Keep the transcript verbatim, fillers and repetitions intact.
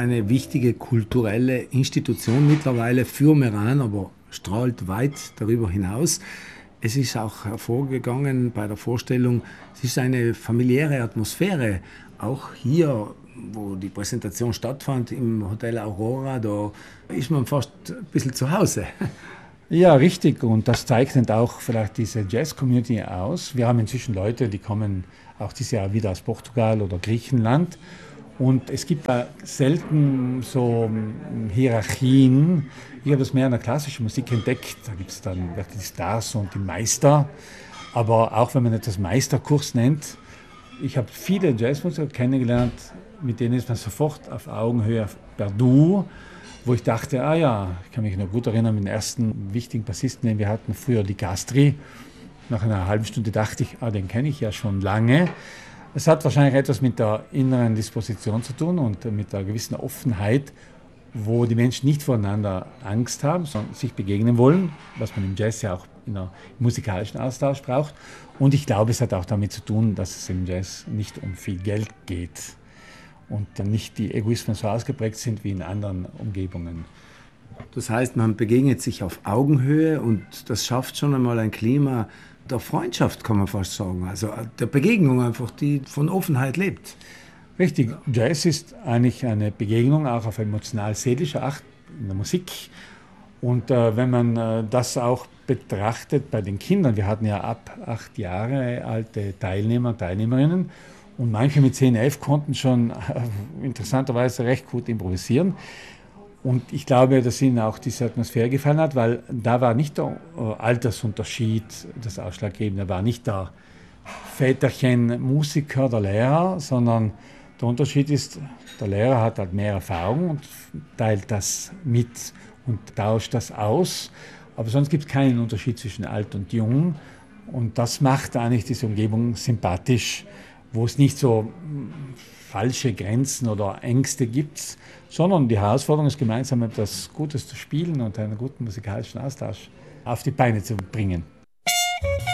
eine wichtige kulturelle Institution mittlerweile für Meran, aber strahlt weit darüber hinaus. Es ist auch hervorgegangen bei der Vorstellung, es ist eine familiäre Atmosphäre. Auch hier, wo die Präsentation stattfand, im Hotel Aurora, da ist man fast ein bisschen zu Hause. Ja, richtig. Und das zeichnet auch vielleicht diese Jazz-Community aus. Wir haben inzwischen Leute, die kommen auch dieses Jahr wieder aus Portugal oder Griechenland. Und es gibt da selten so Hierarchien. Ich habe das mehr in der klassischen Musik entdeckt. Da gibt es dann wirklich die Stars und die Meister. Aber auch wenn man etwas Meisterkurs nennt, ich habe viele Jazzmusiker kennengelernt, mit denen ist man sofort auf Augenhöhe per Du, wo ich dachte, ah ja, ich kann mich noch gut erinnern, den ersten wichtigen Bassisten, den wir hatten, früher die Gastri. Nach einer halben Stunde dachte ich, ah, den kenne ich ja schon lange. Es hat wahrscheinlich etwas mit der inneren Disposition zu tun und mit einer gewissen Offenheit, wo die Menschen nicht voneinander Angst haben, sondern sich begegnen wollen, was man im Jazz ja auch in einem musikalischen Austausch braucht. Und ich glaube, es hat auch damit zu tun, dass es im Jazz nicht um viel Geld geht und dann nicht die Egoismen so ausgeprägt sind wie in anderen Umgebungen. Das heißt, man begegnet sich auf Augenhöhe und das schafft schon einmal ein Klima der Freundschaft, kann man fast sagen. Also der Begegnung einfach, die von Offenheit lebt. Richtig, Jazz ist eigentlich eine Begegnung auch auf emotional-seelischer Art in der Musik. Und äh, wenn man äh, das auch betrachtet bei den Kindern, wir hatten ja ab acht Jahre alte Teilnehmer, Teilnehmerinnen und manche mit zehn, elf konnten schon äh, interessanterweise recht gut improvisieren. Und ich glaube, dass Ihnen auch diese Atmosphäre gefallen hat, weil da war nicht der äh, Altersunterschied das Ausschlaggebende, da war nicht der Väterchen Musiker, der Lehrer, sondern der Unterschied ist, der Lehrer hat halt mehr Erfahrung und teilt das mit und tauscht das aus. Aber sonst gibt es keinen Unterschied zwischen alt und jung. Und das macht eigentlich diese Umgebung sympathisch, wo es nicht so falsche Grenzen oder Ängste gibt, sondern die Herausforderung ist, gemeinsam etwas Gutes zu spielen und einen guten musikalischen Austausch auf die Beine zu bringen.